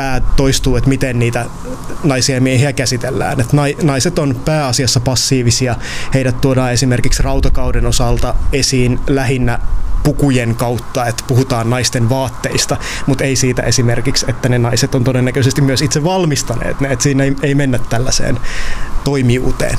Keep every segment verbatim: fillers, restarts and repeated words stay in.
tämä toistuu, että miten niitä naisia ja miehiä käsitellään. Että naiset on pääasiassa passiivisia. Heidät tuodaan esimerkiksi rautakauden osalta esiin lähinnä pukujen kautta, että puhutaan naisten vaatteista, mutta ei siitä esimerkiksi, että ne naiset on todennäköisesti myös itse valmistaneet ne, että siinä ei, ei mennä tällaiseen toimijuuteen.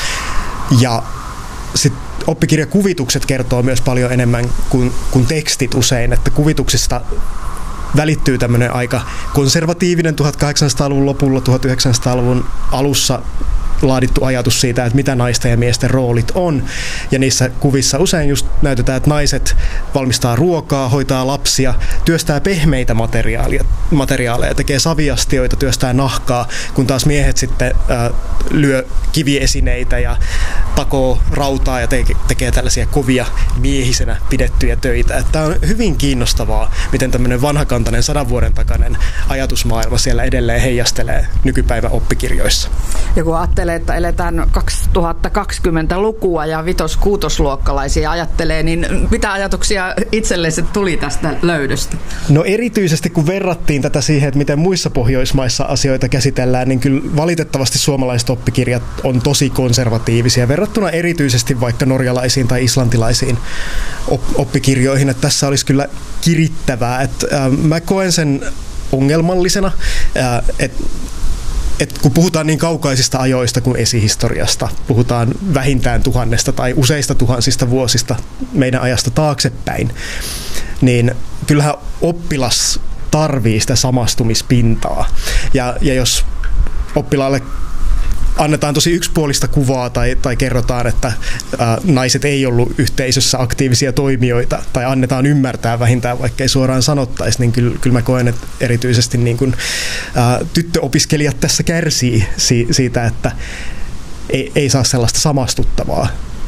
Ja sitten oppikirjakuvitukset kertoo myös paljon enemmän kuin, kuin tekstit usein, että kuvituksista välittyy tämmöinen aika konservatiivinen tuhatkahdeksansataaluvun lopulla, tuhatyhdeksänsataaluvun alussa laadittu ajatus siitä, että mitä naisten ja miesten roolit on. Ja niissä kuvissa usein just näytetään, että naiset valmistaa ruokaa, hoitaa lapsia, työstää pehmeitä materiaaleja, materiaaleja tekee saviastioita, työstää nahkaa, kun taas miehet sitten äh, lyö kiviesineitä ja takoo rautaa ja te- tekee tällaisia kovia miehisenä pidettyjä töitä. Tämä on hyvin kiinnostavaa, miten tämmöinen vanhakantainen sadan vuoden takainen ajatusmaailma siellä edelleen heijastelee nykypäivän oppikirjoissa. Ja kun ajattelee, että eletään kaksituhattakaksikymmentälukua ja vitos-kuutosluokkalaisia ajattelee, niin mitä ajatuksia itsellesi tuli tästä löydöstä? No erityisesti kun verrattiin tätä siihen, että miten muissa Pohjoismaissa asioita käsitellään, niin kyllä valitettavasti suomalaiset oppikirjat on tosi konservatiivisia verrattuna erityisesti vaikka norjalaisiin tai islantilaisiin oppikirjoihin. Että tässä olisi kyllä kirittävää. Että, äh, mä koen sen ongelmallisena, äh, että Et kun puhutaan niin kaukaisista ajoista kuin esihistoriasta, puhutaan vähintään tuhannesta tai useista tuhansista vuosista meidän ajasta taaksepäin, niin kyllähän oppilas tarvii sitä samastumispintaa. Ja, ja jos oppilaalle annetaan tosi yksipuolista kuvaa tai, tai kerrotaan, että ää, naiset ei ollut yhteisössä aktiivisia toimijoita tai annetaan ymmärtää vähintään, vaikka ei suoraan sanottaisi, niin kyllä, kyllä mä koen, että erityisesti niin kun, ää, tyttöopiskelijat tässä kärsii si, siitä, että ei, ei saa sellaista samastuttavaa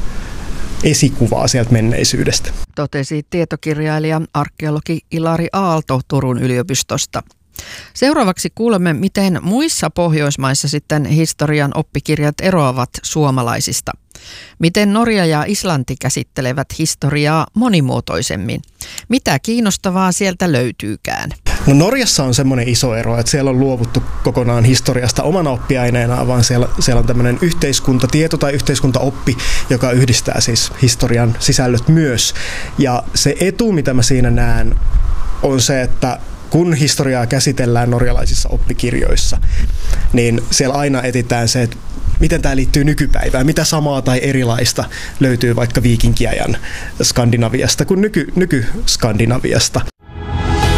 esikuvaa sieltä menneisyydestä. Totesi tietokirjailija, arkeologi Ilari Aalto Turun yliopistosta. Seuraavaksi kuulemme, miten muissa Pohjoismaissa sitten historian oppikirjat eroavat suomalaisista. Miten Norja ja Islanti käsittelevät historiaa monimuotoisemmin. Mitä kiinnostavaa sieltä löytyykään? No Norjassa on semmoinen iso ero, että siellä on luovuttu kokonaan historiasta omana oppiaineenaan, vaan siellä, siellä on tämmöinen yhteiskuntatieto tai yhteiskuntaoppi, joka yhdistää siis historian sisällöt myös. Ja se etu, mitä mä siinä näen, on se, että kun historiaa käsitellään norjalaisissa oppikirjoissa, niin siellä aina etsitään se, että miten tämä liittyy nykypäivään, mitä samaa tai erilaista löytyy vaikka viikinkiajan Skandinaviasta kuin nyky, nyky-Skandinaviasta.